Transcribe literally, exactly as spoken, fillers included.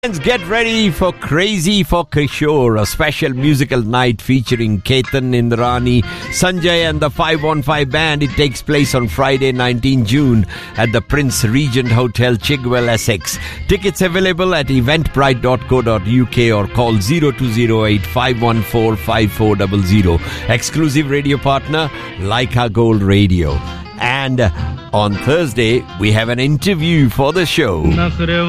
Friends, get ready for Crazy for Kishore, a special musical night featuring Ketan Indrani, Sanjay and the five one five band. It takes place on Friday, nineteenth June at the Prince Regent Hotel, Chigwell, Essex. Tickets available at eventbrite dot co dot uk or call zero two zero eight five one four five four zero zero. Exclusive radio partner, Leica Gold Radio. And on Thursday, we have an interview for the show.